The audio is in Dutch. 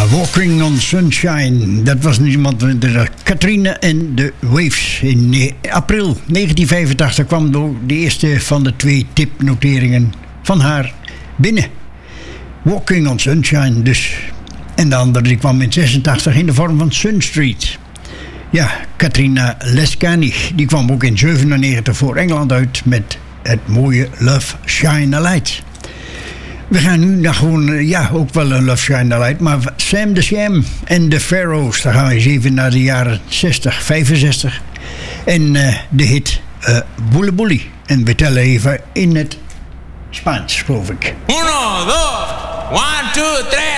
Walking on Sunshine. Dat was niemand minder Katrina en de Waves. In april 1985 kwam de eerste van de 2 tipnoteringen van haar binnen. Walking on Sunshine dus. En de andere die kwam in 86 in de vorm van Sun Street. Ja, Katrina Lescani. Die kwam ook in 97 voor Engeland uit met het mooie Love Shine a Light. We gaan nu naar gewoon, ja, ook wel een Love Shine a Light, maar Sam the Sham en de Pharaohs. Dan gaan we eens even naar de jaren 60, 65. En de hit Bully Bully. En we tellen even in het Spaans, geloof ik. 1, 2, 1, 2, 3.